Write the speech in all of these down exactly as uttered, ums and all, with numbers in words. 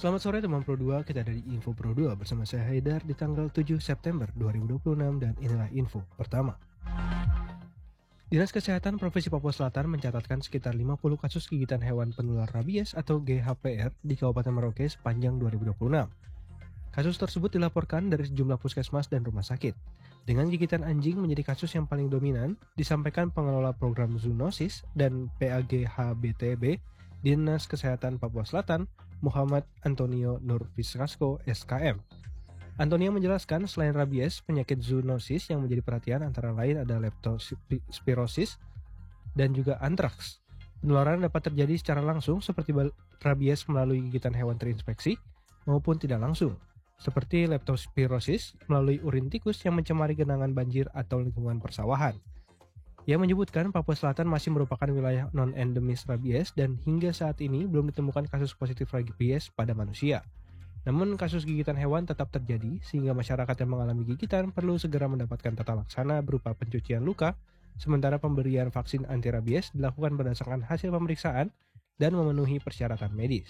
Selamat sore teman Pro dua, kita dari Info Pro dua bersama saya Haidar di tanggal tujuh September dua ribu dua puluh enam dan inilah info pertama. Dinas Kesehatan Provinsi Papua Selatan mencatatkan sekitar lima puluh kasus gigitan hewan penular rabies atau G H P R di Kabupaten Merauke sepanjang dua ribu dua puluh enam. Kasus tersebut dilaporkan dari sejumlah puskesmas dan rumah sakit. Dengan gigitan anjing menjadi kasus yang paling dominan, disampaikan pengelola program zoonosis dan P A G H B T B Dinas Kesehatan Papua Selatan, Muhammad Antonio Nur Fiskasko, S K M. Antonio menjelaskan selain rabies, penyakit zoonosis yang menjadi perhatian antara lain ada leptospirosis dan juga antraks. Penularan dapat terjadi secara langsung seperti rabies melalui gigitan hewan terinfeksi maupun tidak langsung, seperti leptospirosis melalui urin tikus yang mencemari genangan banjir atau lingkungan persawahan. Ia menyebutkan Papua Selatan masih merupakan wilayah non-endemis rabies dan hingga saat ini belum ditemukan kasus positif rabies pada manusia. Namun kasus gigitan hewan tetap terjadi sehingga masyarakat yang mengalami gigitan perlu segera mendapatkan tata laksana berupa pencucian luka, sementara pemberian vaksin anti rabies dilakukan berdasarkan hasil pemeriksaan dan memenuhi persyaratan medis.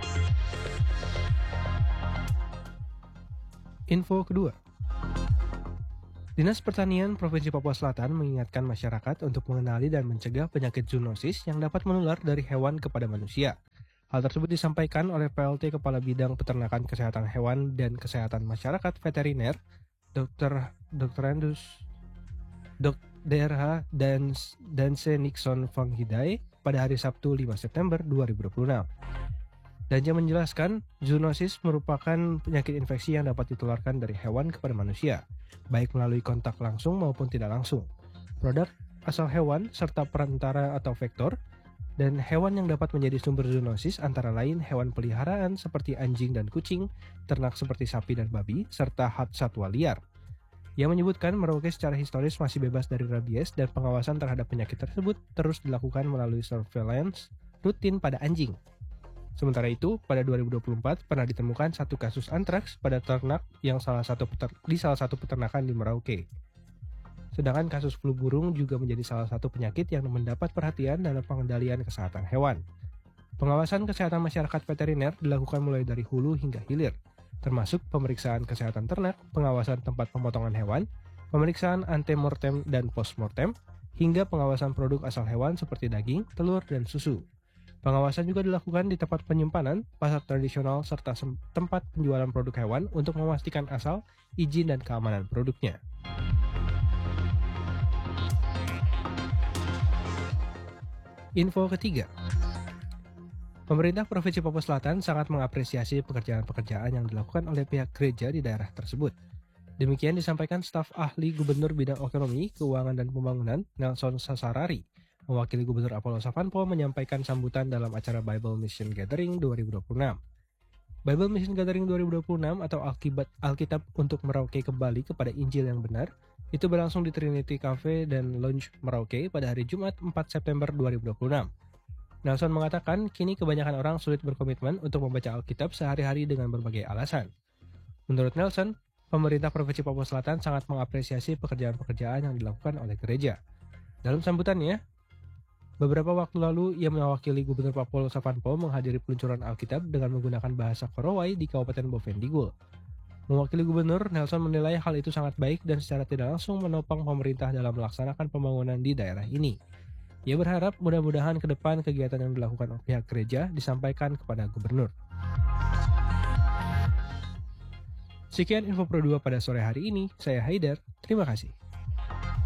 Info kedua. Dinas Pertanian Provinsi Papua Selatan mengingatkan masyarakat untuk mengenali dan mencegah penyakit zoonosis yang dapat menular dari hewan kepada manusia. Hal tersebut disampaikan oleh P L T Kepala Bidang Peternakan Kesehatan Hewan dan Kesehatan Masyarakat Veteriner, Dokter Dokterandus Dok D R H Danse Nixon Fanghidai pada hari Sabtu lima September dua ribu dua puluh enam. Danja menjelaskan, zoonosis merupakan penyakit infeksi yang dapat ditularkan dari hewan kepada manusia, baik melalui kontak langsung maupun tidak langsung. Produk asal hewan serta perantara atau vektor, dan hewan yang dapat menjadi sumber zoonosis antara lain hewan peliharaan seperti anjing dan kucing, ternak seperti sapi dan babi, serta satwa liar. Ia menyebutkan Merauke secara historis masih bebas dari rabies dan pengawasan terhadap penyakit tersebut terus dilakukan melalui surveillance rutin pada anjing. Sementara itu, pada dua ribu dua puluh empat pernah ditemukan satu kasus antraks pada ternak yang salah satu peter, di salah satu peternakan di Merauke. Sedangkan kasus flu burung juga menjadi salah satu penyakit yang mendapat perhatian dalam pengendalian kesehatan hewan. Pengawasan kesehatan masyarakat veteriner dilakukan mulai dari hulu hingga hilir, termasuk pemeriksaan kesehatan ternak, pengawasan tempat pemotongan hewan, pemeriksaan antemortem dan postmortem, hingga pengawasan produk asal hewan seperti daging, telur, dan susu. Pengawasan juga dilakukan di tempat penyimpanan, pasar tradisional, serta tempat penjualan produk hewan untuk memastikan asal, izin, dan keamanan produknya. Info ketiga. Pemerintah Provinsi Papua Selatan sangat mengapresiasi pekerjaan-pekerjaan yang dilakukan oleh pihak gereja di daerah tersebut. Demikian disampaikan staf ahli Gubernur Bidang Ekonomi, Keuangan, dan Pembangunan, Nelson Sasarari, mewakili Gubernur Apollo Savanpo menyampaikan sambutan dalam acara Bible Mission Gathering dua ribu dua puluh enam. Bible Mission Gathering dua ribu dua puluh enam atau Alkitab, Alkitab untuk Merauke kembali kepada Injil yang benar, itu berlangsung di Trinity Cafe dan Lounge Merauke pada hari Jumat empat September dua ribu dua puluh enam. Nelson mengatakan kini kebanyakan orang sulit berkomitmen untuk membaca Alkitab sehari-hari dengan berbagai alasan. Menurut Nelson, pemerintah Provinsi Papua Selatan sangat mengapresiasi pekerjaan-pekerjaan yang dilakukan oleh gereja. Dalam sambutannya, beberapa waktu lalu, ia mewakili Gubernur Apollo Savanpo menghadiri peluncuran Alkitab dengan menggunakan bahasa Korowai di Kabupaten Bovendigul. Mewakili Gubernur, Nelson menilai hal itu sangat baik dan secara tidak langsung menopang pemerintah dalam melaksanakan pembangunan di daerah ini. Ia berharap mudah-mudahan ke depan kegiatan yang dilakukan oleh pihak gereja disampaikan kepada Gubernur. Sekian Info Pro dua pada sore hari ini, saya Haidar, terima kasih.